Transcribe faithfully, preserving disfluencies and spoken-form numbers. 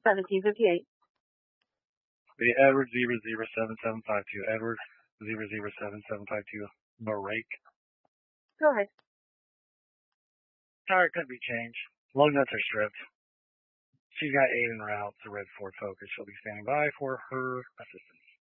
seventeen fifty-eight. The Edward zero zero seven seven five two. Edward zero zero seven seven five two. Marake. Go ahead. Tire couldn't be changed. Lug nuts are stripped. She's got eight en route to Red Ford Focus. She'll be standing by for her assistance.